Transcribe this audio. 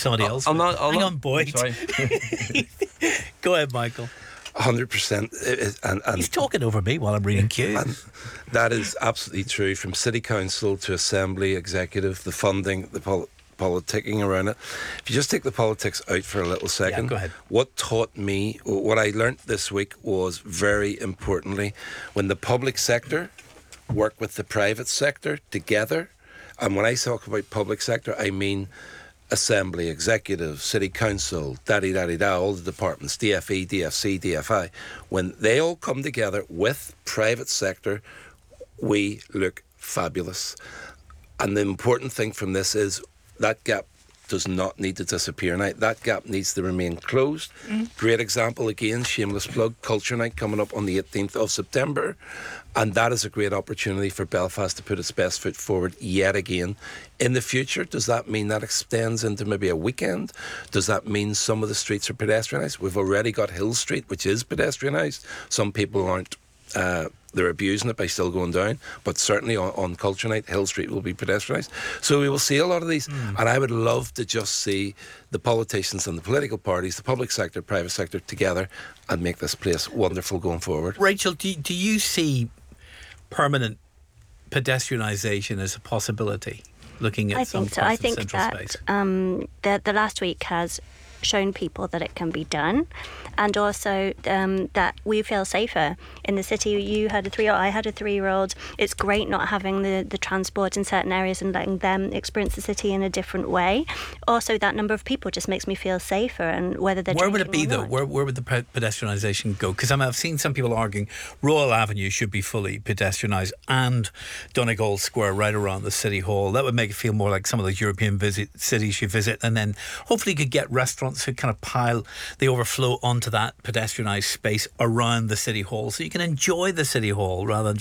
somebody else. Hang on, Boyd. Sorry. Go ahead, Michael. 100%. And he's talking over me while I'm reading Q. And that is absolutely true. From City Council to Assembly, Executive, the funding, the politicking around it. If you just take the politics out for a little second, go ahead. What I learnt this week was very importantly, when the public sector work with the private sector together, and when I talk about public sector, I mean Assembly, Executive, City Council, all the departments, DFE, DFC, DFI. When they all come together with private sector, we look fabulous. And the important thing from this is that gap does not need to disappear. Now, that gap needs to remain closed. Great example, again, shameless plug, Culture Night coming up on the 18th of September. And that is a great opportunity for Belfast to put its best foot forward yet again. In the future, does that mean that extends into maybe a weekend? Does that mean some of the streets are pedestrianised? We've already got Hill Street, which is pedestrianised. Some people aren't. They're abusing it by still going down, but certainly on Culture Night, Hill Street will be pedestrianised. So we will see a lot of these, and I would love to just see the politicians and the political parties, the public sector, private sector together and make this place wonderful going forward. Rachel, do you see permanent pedestrianisation as a possibility, looking at some parts of central space? The last week has shown people that it can be done, and also that we feel safer in the city. You had a 3-year-old, I had a 3-year-old. It's great not having the transport in certain areas and letting them experience the city in a different way. Also, that number of people just makes me feel safer, and whether they're where would it be though? Where would the pedestrianisation go? Because I've seen some people arguing Royal Avenue should be fully pedestrianised and Donegal Square right around the City Hall. That would make it feel more like some of the European cities you visit, and then hopefully you could get restaurants who kind of pile the overflow onto that pedestrianised space around the City Hall, so you can enjoy the City Hall rather than